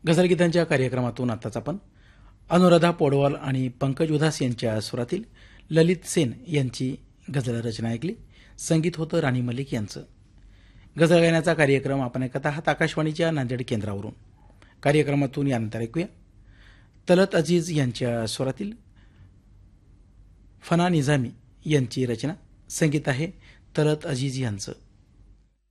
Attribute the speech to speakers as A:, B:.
A: गझलगीतांच्या कार्यक्रमातून आताच आपण अनुराधा पौडवाल आणि पंकज उधास यांच्या स्वरातील ललित सेन यांची गझल रचना ऐकली. संगीत होतं राणी मलिक यांचं. गझल गायनाचा कार्यक्रम आपण ऐकत आहात आकाशवाणीच्या नांदेड केंद्रावरून. कार्यक्रमातून यानंतर ऐकूया तलत अजीज यांच्या स्वरातील फना निझामी यांची रचना. संगीत आहे तलत अजीज यांचं.